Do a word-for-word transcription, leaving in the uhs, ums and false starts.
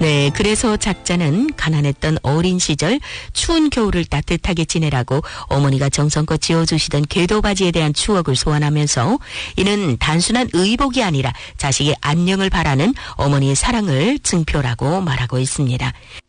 네, 그래서 작자는 가난했던 어린 시절 추운 겨울을 따뜻하게 지내라고 어머니가 정성껏 지어주시던 궤도바지에 대한 추억을 소환하면서 이는 단순한 의복이 아니라 자식의 안녕을 바라는 어머니의 사랑을 증표라고 말하고 있습니다.